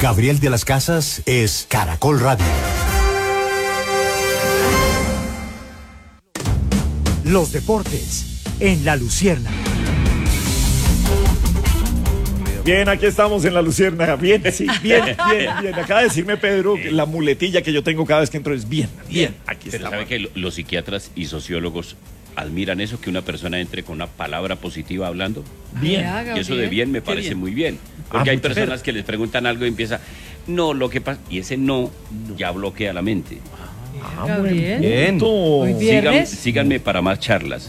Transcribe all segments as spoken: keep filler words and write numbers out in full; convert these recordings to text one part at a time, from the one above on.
Gabriel de las Casas es Caracol Radio. Los deportes en La Luciérnaga. Bien, aquí estamos en La Luciérnaga. Bien, sí, bien, bien, bien. Acaba de decirme Pedro que la muletilla que yo tengo cada vez que entro es bien, bien. Aquí Pero está. sabe que los psiquiatras y sociólogos admiran eso, que una persona entre con una palabra positiva hablando. Bien. Y eso de bien me parece bien. muy bien. Porque Ah, hay muchas personas que les preguntan algo y empieza, no, lo que pasa, y ese no, ya bloquea la mente. Ah, Gabriel. bien. Hoy Sigan- viernes. síganme para más charlas.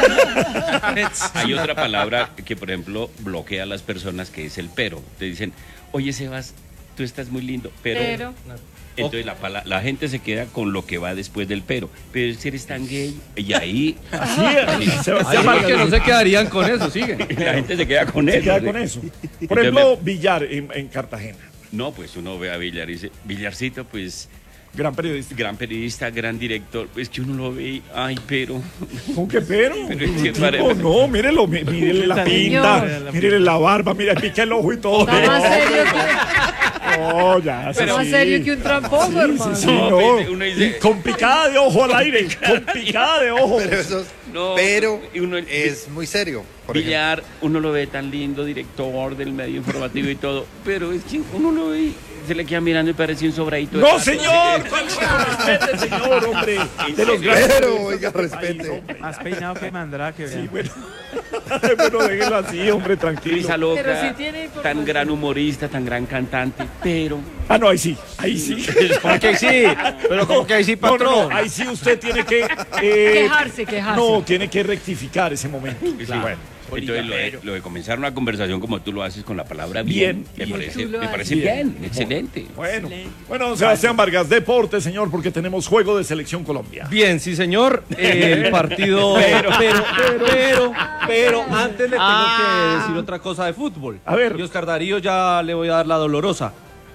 Hay otra palabra que, por ejemplo, bloquea a las personas, que es el pero. Te dicen, oye, Sebas, tú estás muy lindo, pero... Pero. Entonces la, pala- la gente se queda con lo que va después del pero. Pero si eres tan gay, y ahí... Así es. Se, Ay, porque no se quedarían con eso, sigue. La gente se queda con se eso. queda ¿sí? con eso. Por Entonces ejemplo, Villar en, en Cartagena. No, pues uno ve a Villar y dice, Villarcito, pues... Gran periodista. Gran periodista, gran director. Es que uno lo ve y, ay, pero... ¿Con qué pero? Pero es que Tipo, parece- no, mírelo, mí- mírele la pinta, Señor. mírele la barba, mira, pica el ojo y todo. Está más serio que, No, ya, está sí. más serio que un tramposo, Sí, hermano. sí, sí, No, no. pues, uno dice- Y con picada de ojo al aire, con picada de ojo. Pero eso es- No, pero y uno- es muy serio. Por ejemplo. Villar, uno lo ve tan lindo, director del medio informativo y todo, pero es que uno lo ve, se le queda mirando y parece un sobradito. de No, pato. señor, respete, señor, hombre. De los grandes Pero, periodistas oiga, del país, respete. hombre. Más peinado que Mandrake. Sí, vea. bueno. Bueno, déjelo así, hombre, tranquilo. Risa loca, Pero sí tiene información. tan gran humorista, tan gran cantante, pero... Ah, no, ahí sí, ahí sí. ¿Cómo que sí? Pero como que ahí sí, No, no, patrón. no, ahí sí usted tiene que... eh, Quejarse, quejarse. No, tiene que rectificar ese momento. Sí. Bueno. Entonces, lo de, lo de comenzar una conversación como tú lo haces con la palabra Bien, bien, me bien. parece, Tú lo me parece haces. bien, excelente. Bueno, bueno, Sebastián Vargas, deporte, señor, porque tenemos juego de Selección Colombia. Bien, sí, señor. El partido. Pero, pero, pero, pero, antes le tengo que decir otra cosa de fútbol. A ver. Y Oscar Darío ya le voy a dar la dolorosa.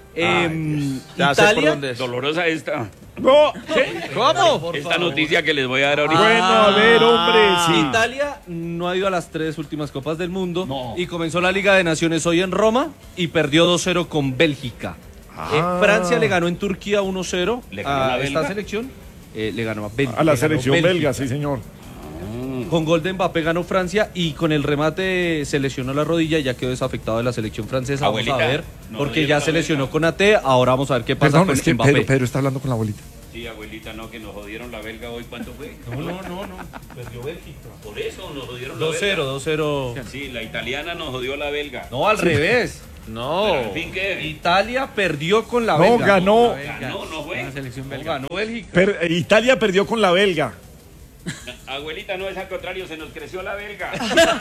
Em, Ya sé por Italia. dónde es. Dolorosa esta, No, ¿qué? ¿Cómo? esta noticia que les voy a dar ahorita. Bueno, a ver, hombre, sí. Italia no ha ido a las tres últimas Copas del Mundo No. y comenzó la Liga de Naciones hoy en Roma y perdió dos cero con Bélgica. Eh, Francia le ganó en Turquía uno cero ¿Le ganó la a esta belga? selección. Eh, le ganó a Bélgica. A la le ganó selección Bélgica. belga, sí, señor. Con gol de Mbappé ganó Francia y con el remate se lesionó la rodilla y ya quedó desafectado de la selección francesa. Abuelita, vamos a ver, no porque le ya dieron se la lesionó belga. con A T. Ahora vamos a ver qué pasa Perdón, con es que Mbappé. Pedro, Pedro está hablando con la abuelita. Sí, abuelita, no, que nos jodieron la belga hoy, ¿cuánto fue? No, no, no, no. Perdió Bélgica. Por eso nos jodieron la dos cero, belga. dos cero. Sí, la italiana nos jodió la belga. No, al revés. Pero, No. en fin, ¿qué? Italia perdió con la No, belga. ganó. Ganó, no fue. La selección No, belga. ganó Bélgica. Per- eh, Italia perdió con la belga. Abuelita, no es al contrario, se nos creció la belga.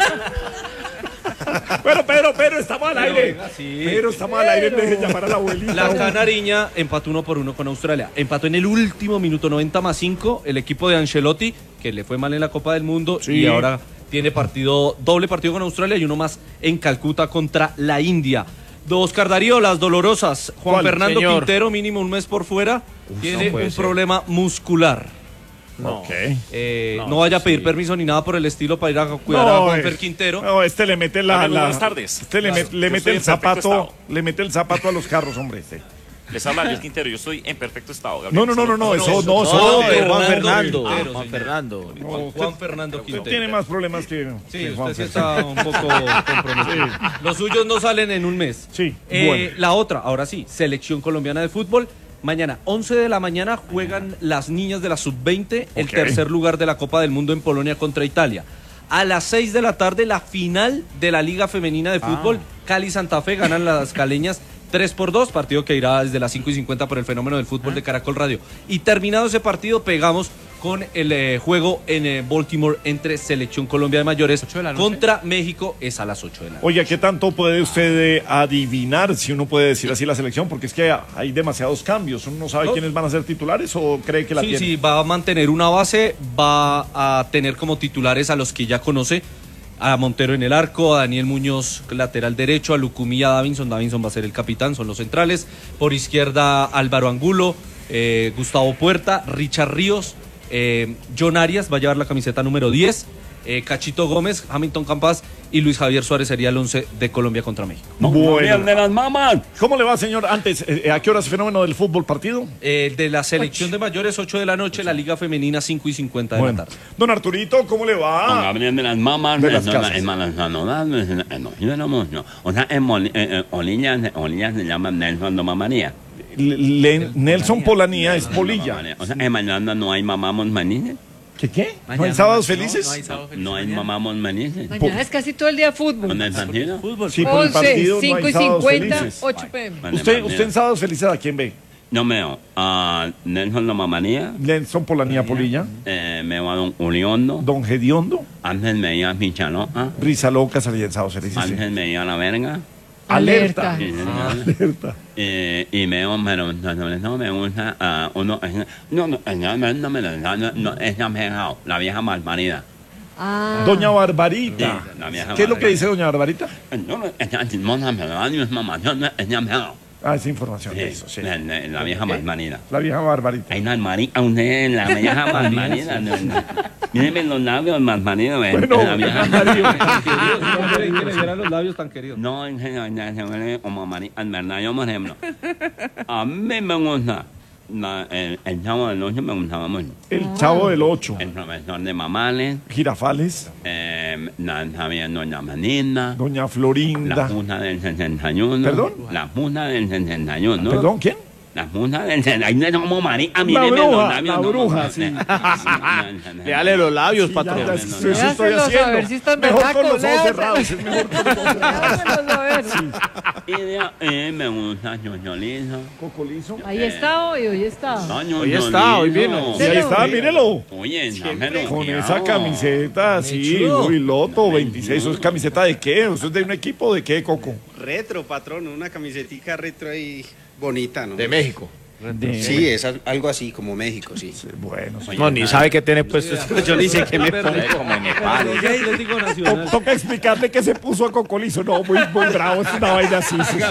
Pero, Pedro, Pedro, estamos al aire. venga, sí. Pedro, estamos al aire, deje de llamar a la abuelita. La hombre. Canariña empató uno por uno con Australia. Empató en el último minuto noventa más cinco el equipo de Ancelotti, que le fue mal en la Copa del Mundo Sí. y ahora tiene partido, doble partido con Australia y uno más en Calcuta contra la India. De Oscar Darío, las dolorosas. Juan ¿Cuál, Fernando señor? Quintero, mínimo un mes por fuera, tiene no puede un ser. problema muscular. No. Ok. Eh, no, No, vaya a sí. pedir permiso ni nada por el estilo para ir a cuidar a Juanfer es- Quintero. No, este le mete la. Hola, muy la- buenas tardes. Este le, Claro, met- le yo mete estoy el en perfecto zapato. estado. Le mete el zapato a los carros, hombre. Este. Les habla Luis Quintero, yo estoy en perfecto estado. Gabriel. No, no, no, no, no, eso no, eso No, no. de Juan Fernando Fernando. Quintero, Juan señor. Fernando. No, Juan, usted- Juan Fernando usted Quintero. tiene más problemas que. Sí, que usted Juanfer. sí está un poco comprometido. Los suyos no salen en un mes. Sí, Eh, bueno. La otra, ahora sí, selección colombiana de fútbol. Mañana, once de la mañana, juegan las niñas de la sub veinte, el Ok. tercer lugar de la Copa del Mundo en Polonia contra Italia. A las seis de la tarde, la final de la Liga Femenina de Fútbol. Cali-Santa Fe ganan las caleñas tres por dos, partido que irá desde las cinco y cincuenta por el fenómeno del fútbol de Caracol Radio. Y terminado ese partido, pegamos con el eh, juego en eh, Baltimore entre Selección Colombia de Mayores ¿ocho de la noche? contra México, es a las ocho de la noche. Oye, ¿qué tanto puede usted eh, adivinar, si uno puede decir así, la selección? Porque es que hay demasiados cambios. Uno no sabe No. quiénes van a ser titulares o cree que la Sí, tiene. sí, va a mantener una base, va a tener como titulares a los que ya conoce, a Montero en el arco, a Daniel Muñoz lateral derecho, a Lucumí y a Davinson. Davinson va a ser el capitán, son los centrales. Por izquierda Álvaro Angulo, eh, Gustavo Puerta, Richard Ríos, eh, John Arias va a llevar la camiseta número diez, eh, Cachito Gómez, Hamilton Campas y Luis Javier Suárez sería el once de Colombia contra México. Bueno. de las mamás. ¿Cómo le va, señor? Antes, eh, ¿a qué hora es fenómeno del fútbol partido? Eh, de la selección de mayores, ocho de la noche, la Liga Femenina, cinco y cincuenta de Bueno. la tarde. Don Arturito, ¿cómo le va? Gabriel de las mamás. De las no, casas. es malas, no, no, no, no, no, no, no, no, no. O sea, en Moli- eh, eh, Olilla Olilla se llama Nelson de Mamanía. Le- Nelson Polanía es Polilla. O sea, en mañana no hay mamamos manines. ¿Qué qué? ¿No hay sábados felices? No hay mamamos manines. Mañana es casi todo el día fútbol. ¿Con el partido? Sí, por el once, partido no cinco hay y sábados cincuenta, felices. ocho pm. ¿Usted, usted en sábados felices a quién ve? No veo a Nelson de Mamanía. Nelson Polanía Polilla, Eh, me va a Don Uriondo. Don Gediondo, Antes me iba a Michaloa. Risa Loca salía en sábados felices. sí. Antes me iba a la verga. Alerta. Sí, señor. Alerta. Eh, y me pero no, no, no me gusta ah, uno eh, no no eh, no, no, no me lo no, no, no, es la vieja la vieja malparida. Ah. Doña Barbarita. Sí, la vieja ¿Qué es lo que Barbarita. dice Doña Barbarita? No, no, ella chismosa, pero la es mamá, no, no, es la vieja. Ah, esa información. Sí, Eso, sí. La, la, la vieja malparida. La vieja Barbarita. Hay una almarita, usted, la vieja malparida. No, no. Mírenme los labios malparidos, Bueno, la vieja Mario. No creí que le dieran los labios tan queridos. No, en general, ya se huele como María, en verdad, yo, por ejemplo, a mí me gusta, la- el, el chavo del ocho me gustaba mucho. El Chavo del Ocho. El profesor de Mamales, Girafales. eh, la, también Doña Manina, Doña la Florinda. Junta del sesenta y uno. ¿Perdón? La Junta del sesenta y uno. ¿Perdón? ¿Quién? La Junta del sesenta y uno. Ahí no como María, a mí La me bruja, la bruja, sí. Léale los labios, Sí, ya, patrón. ya, eso estoy Léaselos a haciendo. ver si están Mejor con berracos, los ojos léaselos. cerrados. Es mejor con los ojos cerrados. Déjamelos a ver. Y de ahí me gusta Ñoñolizo. Cocolizo. Ahí está hoy, hoy está. Hoy está, hoy vino. Y ahí está, mírelo. Oye, dámelo. Con cuidado. esa camiseta, sí, muy loto, veintiséis. ¿Eso es camiseta de qué? ¿Eso es de un equipo de qué, Coco? Retro, patrón, una camisetica retro ahí bonita, ¿no? De México. De- Sí, es al- algo así como México, sí. Bueno, sí. No, ni sabe qué tiene puesto. Yo ni sé qué me pongo. Como en Nepal. Atlético To- Nacional. Toca explicarle que se puso a Cocolizo. No, muy, muy bravo, es una vaina así. sí.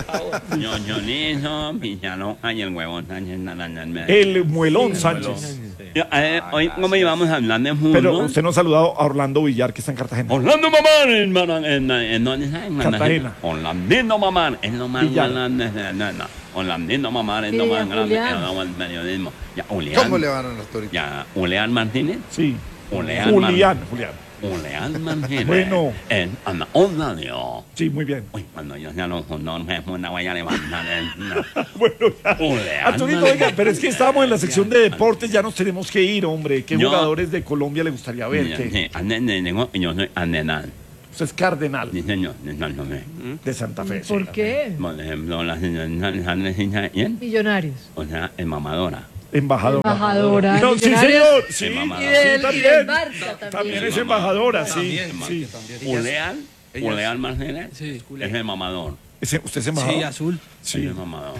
Ñoñolizo, Pichaloca y el huevón Sánchez Naranja en medio. El Muelón Sánchez. Yo, eh, hoy, como íbamos a hablar de fútbol. Pero usted no ha saludado a Orlando Villar, que está en Cartagena. Orlando Mamán, en, Mara- en, en, ¿dónde está? En Cartagena. Orlandino Mamán, es lo más Villar. grande. No, no, no. Orlandino Mamán es Sí, lo más a grande Julián. en el periodismo. Ya, Julián. ¿Cómo le van a los toritos? Ya, Julián Martínez. Sí. Julián. Julián, Julián. Julián Martínez. Bueno. En Ana Orlando. Sí, muy bien. Uy, cuando yo ya no no me una voy a levantar. el- Bueno, ya. Julián Arturito, oiga, pero es que estábamos en la sección de deportes, ya nos tenemos que ir, hombre. ¿Qué Yo- jugadores de Colombia le gustaría ver? Mira, ¿Qué? sí, ande- de- tengo- yo soy Andenal. Usted es cardenal Sí, señor. de San José. de Santa Fe. sí. ¿Por qué? Por ejemplo, la señora ¿quién? Millonarios. O sea, es mamadora. Embajadora. Embajadora. No, sí, Millonarios. señor. Sí, Es Y mamadora. del, Sí, y también. del Barça también. También es embajadora, sí. sí. Julián, Julián Martínez es el mamador. Ese- ¿Usted es embajador? azul. Sí. Es el mamador.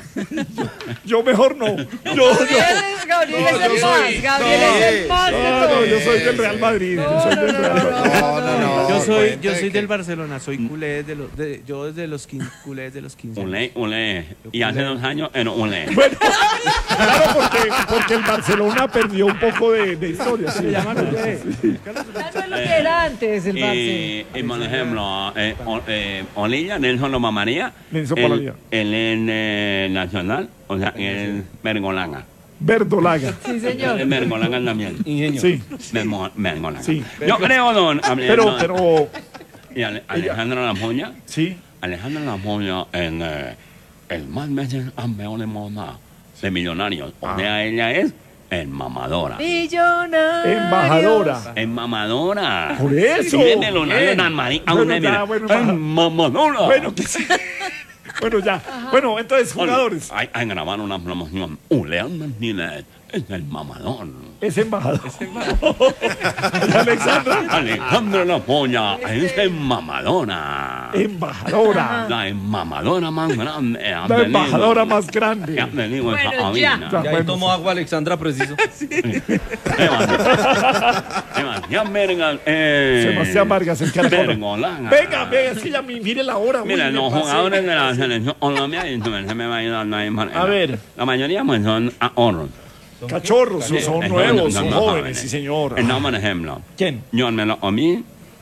Yo mejor no. Yo, yo. Gabriel es, Gabriel No, es yo el soy- más. Gabriel es el más de No, no, todos. yo soy del Real Madrid. Yo soy del Real Madrid. No, no, no. Yo soy, yo cuente soy que- del Barcelona, soy culé desde los, de, yo desde los quince, culé desde los quince. Ulé, ulé. Y hace dos años era ulé. Bueno, claro, porque, porque el Barcelona perdió un poco de, de historia. Sí. Ya no es lo que era antes el Barça. Y, y por ejemplo, eh, o- eh, Olilla, Nelson lo mamaría. Nelson él, Polanía. él es eh, nacional, o sea, él es Bergolanga. Verdolaga. Sí, Él señor. es Bergolanga también. Ingenio. Sí, Bermo- Bergolanga. Sí. Yo creo, don. pero, no, pero, Y Ale- Alejandro Lamoña. sí. Alejandro Lamoña en eh, el más veces campeón de moda de millonarios. O Ah. sea, ella es el mamadora. Millonarios. Embajadora. Es mamadora. Por eso. Sí, de los labios Bien. tan mari- a Bueno, una, ya, mira, bueno, es baja. mamadora. Bueno, que sí. Bueno, ya. Bueno, entonces, jugadores. Hay, hay grabar una promoción. Uleán Martínez es el mamador. Es embajador. Alexandra. Alejandro La Polla es el mamadora. Embajadora. La mamadora más grande. ha La venido- embajadora más grande. ha venido esa Bueno, cabina. ya. Y ahí tomó agua Alexandra preciso. Sebastián Vargas. Eh, Sebastián Vargas, el caracol. Bergolanga. Venga, venga, es que ya mi- mire la hora. uy, Mira, me los pasé. jugadores de la selección Colombia, y se me va a ir dando ahí para- A ver. La mayoría pues, son ahorros. Cachorros, son, son nuevos, son no, jóvenes, sí, señor. No, por ejemplo. ¿Quién? Yo me lo comí,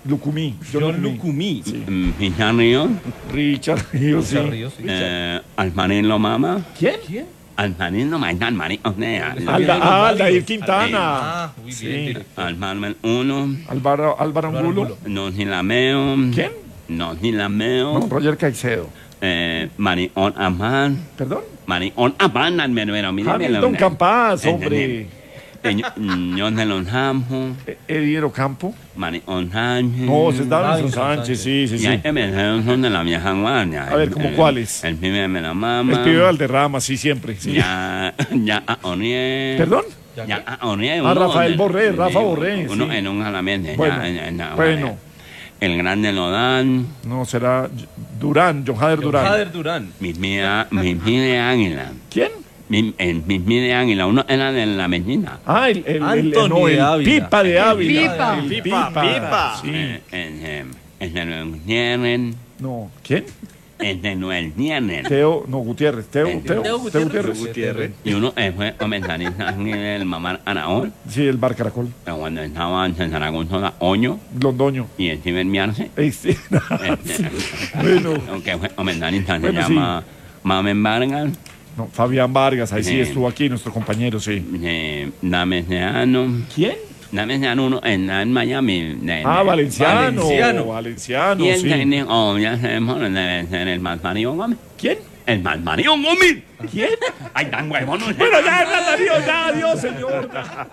Lucumí. John Lucumí. Richard Ríos. Richard Ríos, sí. Richard Ríos, sí. Eh, Almanilo Mama. ¿Quién? ¿Quién? Almanilo Mañan Mari. Alda, ah, Aldair Quintana. Ah, muy Sí. bien. director. Almanel Uno. Álvaro, Álvaro Angulo. Angulo. Nosilameo. ¿Quién? Nosilameo. No, Roger Caicedo. Eh, Marion Aman. ¿Perdón? Marion Aman. Almenero. Hamilton Campas, hombre. Ñón de los Hampo. Eh, Ediero Campo. Marion Sánchez. No, ese es Davinson Davinson Sánchez, sí, sí, Y sí. hay que ver, son de la vieja guardia. A ver, ¿cómo El- cuáles? El pibe me la mama. El pibe Valderrama, sí, siempre. Sí. Ya, ya a Oniel. ¿Perdón? Ya a Oniel. Ah, uno Rafael de- Borré, de- Rafa Borré, Uno sí. en un jalamente. Bueno, ya, ya, ya, bueno. vale. El grande lo dan. No, será Durán, John Hader Durán. Jader Durán. Mis mía, mis mil de águila. ¿Quién? Mi- El mis mil de águila. Uno era de la medina. Ah, el, el, el, Anthony no, el de Ávila. Pipa de Ávila. Pipa. El Pipa, Pipa. Sí. Eh, El eh, el de Noel Nieren. No, ¿quién? El de Noel Nieren. Teo, no, Gutiérrez. Teo, Eh, Teo, Teo Teo Gutiérrez. Gutiérrez. Y uno eh, fue comentarista en el Mamar Anaón. Sí, el Bar Caracol. Cuando estaba en Zaragoza, la Oño. Londoño. Y el Steven Miarce. Ey, sí. Este, Bueno. aunque fue comentarista, se Bueno, llama Mamen Vargas. No, Fabián Vargas, ahí sí Sí. estuvo aquí, nuestro compañero, sí. Eh, Dameseano. ¿Quién? Dameseano uno en, en Miami. de- Ah, de- Valenciano. Valenciano. Valenciano, Y el sí. técnico, oh, ya sabemos, debe ser el más Mario Gómez. ¿Quién? El más Mario Gómez. ¿Quién? Ay, tan huevón. no sé. Bueno, ya, Darío, ya, adiós, señor.